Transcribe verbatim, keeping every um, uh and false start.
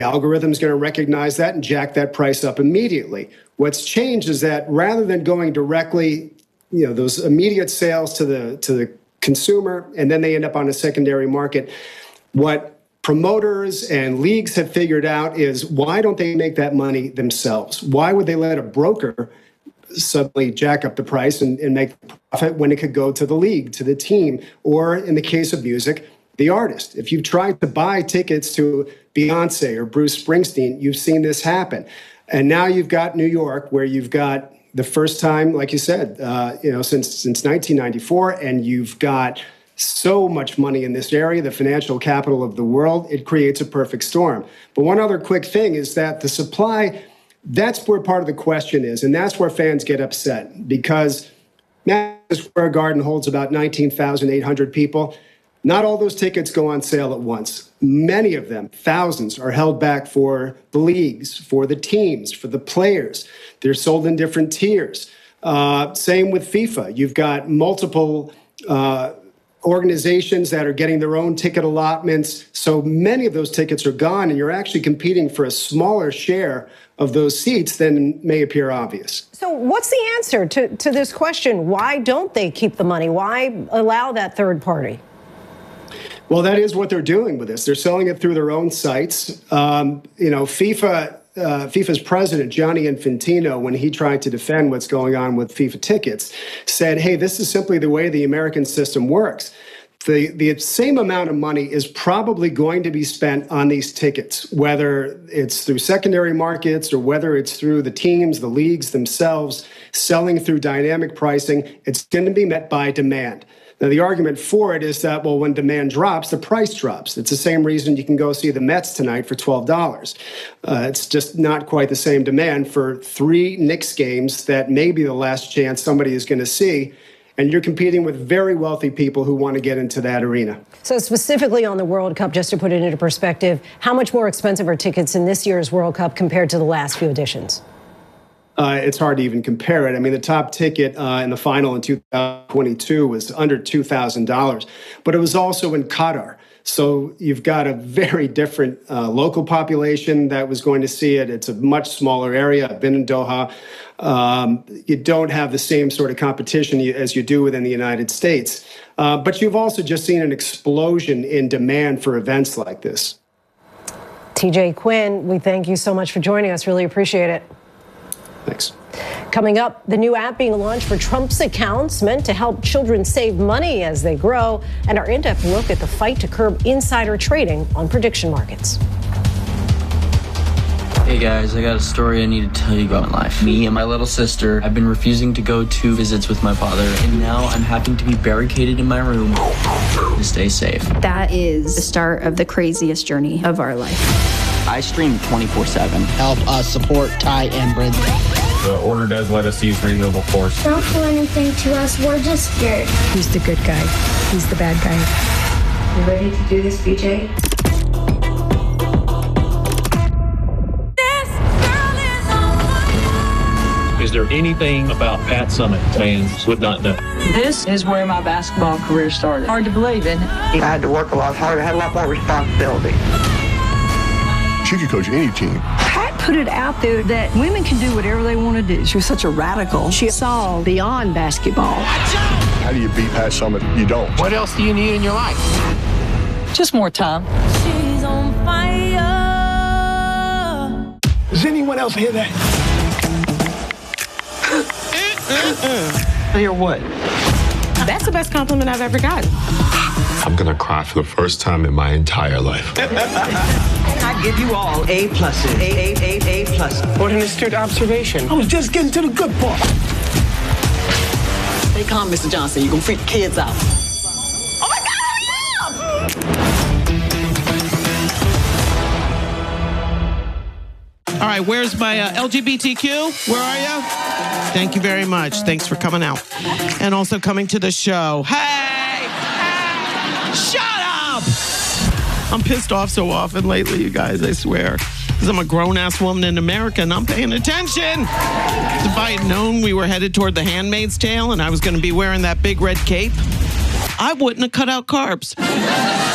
algorithm's going to recognize that and jack that price up immediately. What's changed is that rather than going directly, you know, those immediate sales to the to the consumer, and then they end up on a secondary market, what promoters and leagues have figured out is, why don't they make that money themselves? Why would they let a broker suddenly jack up the price and, and make profit when it could go to the league, to the team, or in the case of music, the artist? If you've tried to buy tickets to Beyonce or Bruce Springsteen, you've seen this happen. And now you've got New York, where you've got the first time, like you said, uh, you know, since since nineteen ninety-four, and you've got so much money in this area, the financial capital of the world. It creates a perfect storm. But one other quick thing is that the supply, that's where part of the question is, and that's where fans get upset, because Madison Square Garden holds about nineteen thousand eight hundred people. Not all those tickets go on sale at once. Many of them, thousands, are held back for the leagues, for the teams, for the players. They're sold in different tiers. Uh, same with FIFA. You've got multiple uh, organizations that are getting their own ticket allotments. So many of those tickets are gone, and you're actually competing for a smaller share of those seats than may appear obvious. So what's the answer to, to this question? Why don't they keep the money? Why allow that third party? Well, that is what they're doing with this. They're selling it through their own sites. Um, you know, FIFA, uh, FIFA's president, Gianni Infantino, when he tried to defend what's going on with FIFA tickets, said, hey, this is simply the way the American system works. The, the same amount of money is probably going to be spent on these tickets, whether it's through secondary markets or whether it's through the teams, the leagues themselves, selling through dynamic pricing. It's going to be met by demand. Now, the argument for it is that, well, when demand drops, the price drops. It's the same reason you can go see the Mets tonight for twelve dollars. Uh, it's just not quite the same demand for three Knicks games that may be the last chance somebody is going to see. And you're competing with very wealthy people who want to get into that arena. So specifically on the World Cup, just to put it into perspective, how much more expensive are tickets in this year's World Cup compared to the last few editions? Uh, it's hard to even compare it. I mean, the top ticket uh, in the final in two thousand twenty-two was under two thousand dollars, but it was also in Qatar. So you've got a very different uh, local population that was going to see it. It's a much smaller area. I've been in Doha. Um, you don't have the same sort of competition as you do within the United States. Uh, but you've also just seen an explosion in demand for events like this. T J Quinn, we thank you so much for joining us. Really appreciate it. Thanks. Coming up, the new app being launched for Trump's accounts, meant to help children save money as they grow, and our in-depth look at the fight to curb insider trading on prediction markets. Hey guys, I got a story I need to tell you about my life. Me and my little sister have been refusing to go to visits with my father, and now I'm having to be barricaded in my room to stay safe. That is the start of the craziest journey of our life. I stream twenty-four seven. Help us support Ty and Brindley. The order does let us use reasonable force. Don't do anything to us. We're just scared. Who's the good guy? He's the bad guy. You ready to do this, B J? Is there anything about Pat Summitt fans would not know? This is where my basketball career started. Hard to believe, isn't it? I had to work a lot harder. I had a lot more responsibility. She could coach any team. Pat put it out there that women can do whatever they want to do. She was such a radical. She saw beyond basketball. How do you beat Pat Summitt? You don't. What else do you need in your life? Just more time. She's on fire. Does anyone else hear that? Hear what? That's the best compliment I've ever gotten. I'm gonna cry for the first time in my entire life. I give you all A pluses. A, A, A, A plus. What an astute observation. I was just getting to the good part. Stay calm, Mister Johnson. You're gonna freak the kids out. Oh my God, hurry up! All right, where's my uh, L G B T Q? Where are you? Thank you very much. Thanks for coming out. And also coming to the show. Hey! Hey! Shut up! I'm pissed off so often lately, you guys, I swear. Because I'm a grown-ass woman in America and I'm paying attention. If I had known we were headed toward The Handmaid's Tale and I was going to be wearing that big red cape, I wouldn't have cut out carbs.